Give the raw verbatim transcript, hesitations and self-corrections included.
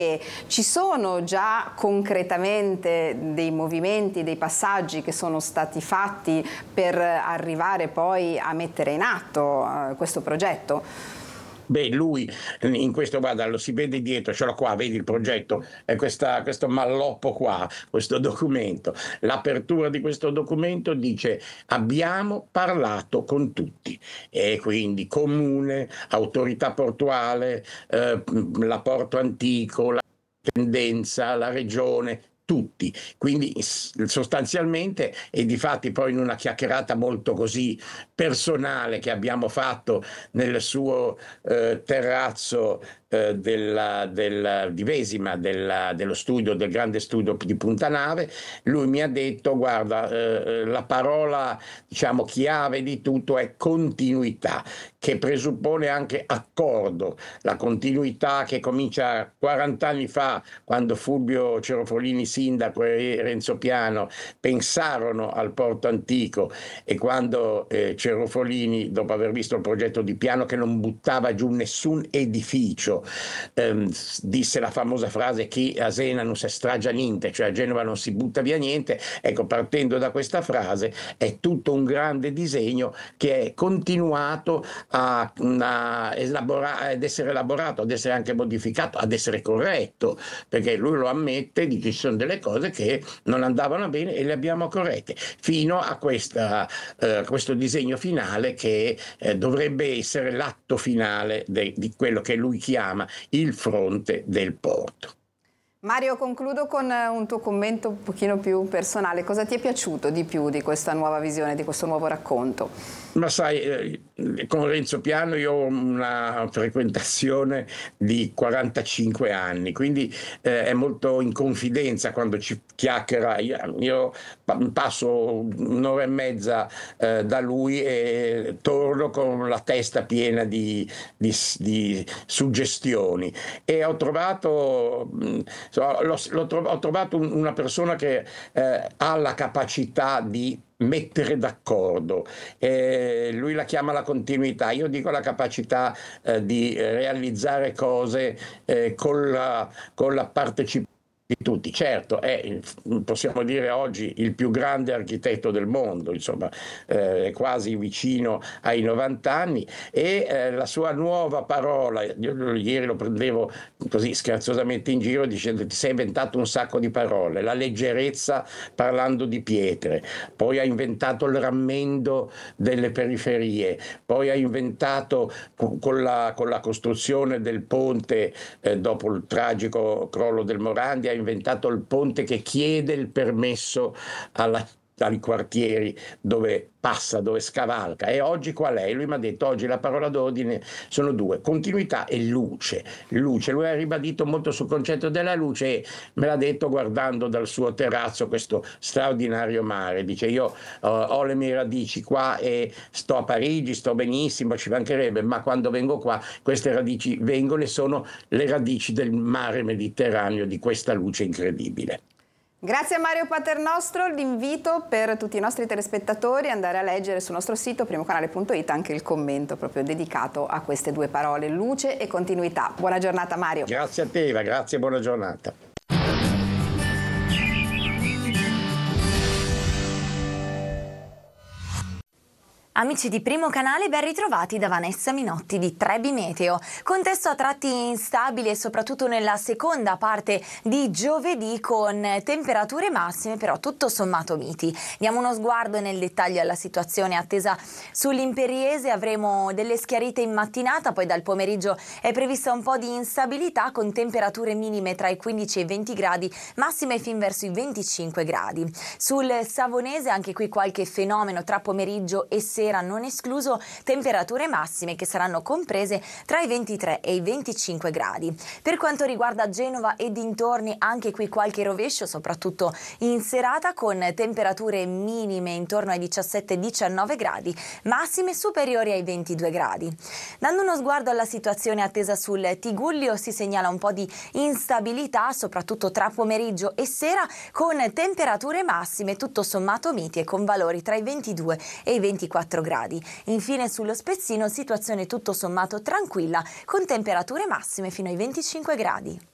Ci sono già concretamente dei movimenti, dei passaggi che sono stati fatti per arrivare poi a mettere in atto uh, questo progetto? Beh, lui in questo, guarda, lo si vede dietro, ce l'ho qua, vedi il progetto, è questa, questo malloppo qua, questo documento. L'apertura di questo documento dice: abbiamo parlato con tutti, e quindi comune, autorità portuale, eh, la Porto Antico, la tendenza, la regione, tutti. Quindi sostanzialmente, e difatti poi in una chiacchierata molto così personale che abbiamo fatto nel suo eh, terrazzo eh, della, della, di Vesima, della, dello studio, del grande studio di Puntanave, lui mi ha detto: guarda, eh, la parola, diciamo, chiave di tutto è continuità, che presuppone anche accordo, la continuità che comincia quaranta anni fa, quando Fulvio Cerofolini sindaco e Renzo Piano pensarono al Porto Antico, e quando eh, Cerofolini, dopo aver visto il progetto di Piano che non buttava giù nessun edificio, ehm, disse la famosa frase: chi a Sena non si stragia niente, cioè a Genova non si butta via niente. Ecco, partendo da questa frase è tutto un grande disegno che è continuato a, a elaborare, ad essere elaborato, ad essere anche modificato, ad essere corretto, perché lui lo ammette, dice: ci sono delle cose che non andavano bene e le abbiamo corrette, fino a questa, eh, questo disegno finale che eh, dovrebbe essere l'atto finale de, di quello che lui chiama il fronte del porto. Mario, concludo con un tuo commento un pochino più personale. Cosa ti è piaciuto di più di questa nuova visione, di questo nuovo racconto? Ma sai, eh, con Renzo Piano io ho una frequentazione di quarantacinque anni, quindi eh, è molto in confidenza quando ci chiacchiera. Io, io passo un'ora e mezza eh, da lui e torno con la testa piena di, di, di suggestioni, e ho trovato, l'ho, l'ho, ho trovato una persona che eh, ha la capacità di mettere d'accordo. Eh, lui la chiama la continuità, io dico la capacità eh, di realizzare cose eh, con la, con la partecipazione di tutti. Certo, è, possiamo dire oggi, il più grande architetto del mondo, insomma, eh, è quasi vicino ai novanta anni, e eh, la sua nuova parola, io ieri lo prendevo così scherzosamente in giro dicendo: ti sei inventato un sacco di parole, la leggerezza parlando di pietre, poi ha inventato il rammendo delle periferie, poi ha inventato con la, con la costruzione del ponte eh, dopo il tragico crollo del Morandi, ha inventato il ponte che chiede il permesso alla, ai quartieri dove passa, dove scavalca. E oggi qual è? Lui mi ha detto: oggi la parola d'ordine sono due: continuità e luce. Luce, lui ha ribadito molto sul concetto della luce, e me l'ha detto guardando dal suo terrazzo questo straordinario mare. Dice: io uh, ho le mie radici qua e sto a Parigi, sto benissimo, ci mancherebbe, ma quando vengo qua queste radici vengono e sono le radici del mare Mediterraneo, di questa luce incredibile. Grazie a Mario Paternostro. L'invito per tutti i nostri telespettatori è andare a leggere sul nostro sito primocanale punto it anche il commento proprio dedicato a queste due parole, luce e continuità. Buona giornata Mario. Grazie a te Eva, grazie e buona giornata. Amici di Primo Canale, ben ritrovati da Vanessa Minotti di Trebi Meteo. Contesto a tratti instabile, soprattutto nella seconda parte di giovedì, con temperature massime però tutto sommato miti. Diamo uno sguardo nel dettaglio alla situazione attesa sull'Imperiese. Avremo delle schiarite in mattinata, poi dal pomeriggio è prevista un po' di instabilità, con temperature minime tra i quindici e i venti gradi, massime fin verso i venticinque gradi. Sul Savonese anche qui qualche fenomeno tra pomeriggio e sera non escluso, temperature massime che saranno comprese tra i ventitré e i venticinque gradi. Per quanto riguarda Genova e dintorni, anche qui qualche rovescio, soprattutto in serata, con temperature minime intorno ai diciassette diciannove gradi, massime superiori ai ventidue gradi. Dando uno sguardo alla situazione attesa sul Tigullio, si segnala un po' di instabilità, soprattutto tra pomeriggio e sera, con temperature massime tutto sommato miti e con valori tra i ventidue e i ventiquattro gradi. Infine sullo Spezzino situazione tutto sommato tranquilla, con temperature massime fino ai venticinque gradi.